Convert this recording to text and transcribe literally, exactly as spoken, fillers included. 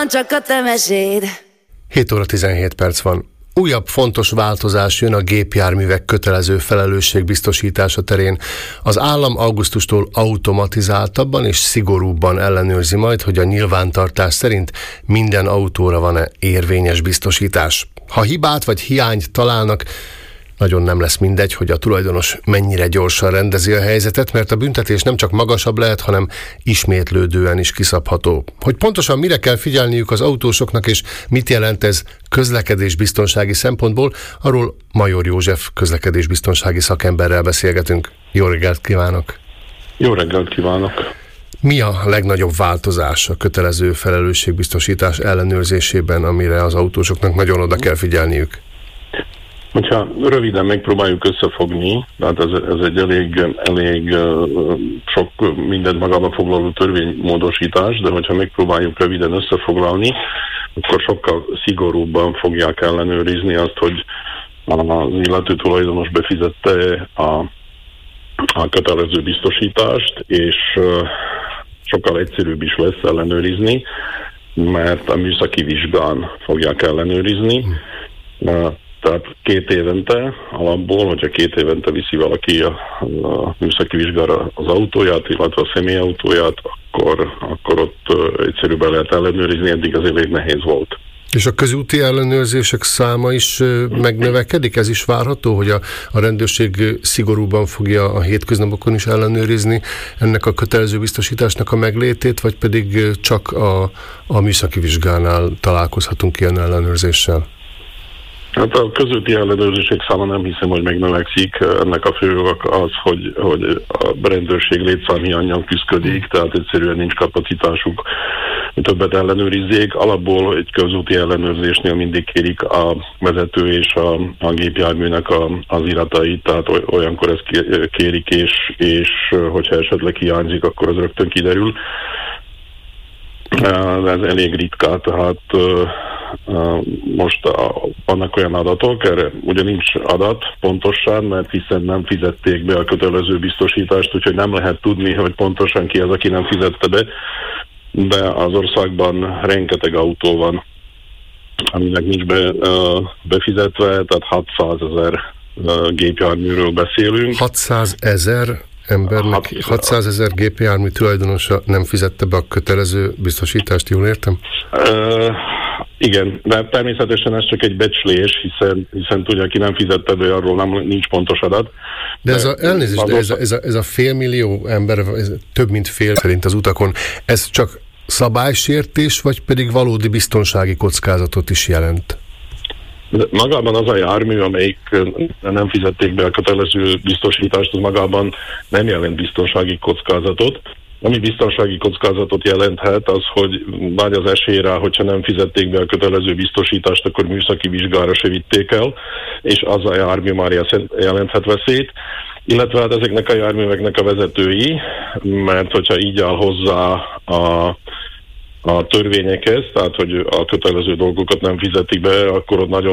van csak a te meséd. hét óra tizenhét perc van. Újabb fontos változás jön a gépjárművek kötelező felelősségbiztosítása terén. Az állam augusztustól automatizáltabban és szigorúbban ellenőrzi majd, hogy a nyilvántartás szerint minden autóra van-e érvényes biztosítás. Ha hibát vagy hiányt találnak, nagyon nem lesz mindegy, hogy a tulajdonos mennyire gyorsan rendezi a helyzetet, mert a büntetés nem csak magasabb lehet, hanem ismétlődően is kiszabható. Hogy pontosan mire kell figyelniük az autósoknak, és mit jelent ez közlekedésbiztonsági szempontból, arról Major József közlekedésbiztonsági szakemberrel beszélgetünk. Jó reggelt kívánok! Jó reggelt kívánok! Mi a legnagyobb változás a kötelező felelősségbiztosítás ellenőrzésében, amire az autósoknak nagyon oda kell figyelniük? Hogyha röviden megpróbáljuk összefogni, tehát ez, ez egy elég, elég sok mindent magában foglaló törvénymódosítás, de hogyha megpróbáljuk röviden összefoglalni, akkor sokkal szigorúbban fogják ellenőrizni azt, hogy az illető tulajdonos befizette a, a kötelező biztosítást, és sokkal egyszerűbb is lesz ellenőrizni, mert a műszaki vizsgán fogják ellenőrizni. Tehát két évente alapból, hogyha két évente viszi valaki a, a műszaki vizsgára az autóját, illetve a személyautóját, akkor, akkor ott egyszerűbben lehet ellenőrizni, eddig az elég nehéz volt. És a közúti ellenőrzések száma is megnövekedik? Ez is várható, hogy a, a rendőrség szigorúban fogja a hétköznapokon is ellenőrizni ennek a kötelező biztosításnak a meglétét, vagy pedig csak a, a műszaki vizsgánál találkozhatunk ilyen ellenőrzéssel? Hát a közúti ellenőrzések száma nem hiszem, hogy megnövekszik. Ennek a fő ok az, hogy, hogy a rendőrség létszámhiánnyal küszködik, tehát egyszerűen nincs kapacitásuk, hogy többet ellenőrizzék. Alapból egy közúti ellenőrzésnél mindig kérik a vezető és a, a gépjárműnek a, az iratait, tehát olyankor ezt kérik, és, és hogyha esetleg hiányzik, akkor az rögtön kiderül. Ez elég ritka, tehát most vannak olyan adatok, erre ugye nincs adat pontosan, mert hiszen nem fizették be a kötelező biztosítást, úgyhogy nem lehet tudni, hogy pontosan ki az, aki nem fizette be, de az országban rengeteg autó van, aminek nincs be, befizetve, tehát hatszázezer gépjárműről beszélünk. hatszázezer embernek, hatszázezer gépjármű tulajdonosa nem fizette be a kötelező biztosítást, jól értem? Uh, igen, de természetesen ez csak egy becslés, hiszen, hiszen tudja, ki nem fizette be, arról nem, nincs pontos adat. De, de ez a, elnézést, de ez a, ez, a, ez a fél millió ember, ez több mint fél szerint az utakon, ez csak szabálysértés, vagy pedig valódi biztonsági kockázatot is jelent? De magában az a jármű, amelyik nem fizették be a kötelező biztosítást, az magában nem jelent biztonsági kockázatot. Ami biztonsági kockázatot jelenthet, az, hogy nagy az esély rá, hogyha nem fizették be a kötelező biztosítást, akkor műszaki vizsgára se vitték el, és az a jármű már jelenthet veszélyt. Illetve hát ezeknek a járműveknek a vezetői, mert hogyha így áll hozzá a a törvényekhez, tehát hogy a kötelező dolgokat nem fizetik be, akkor ott nagyon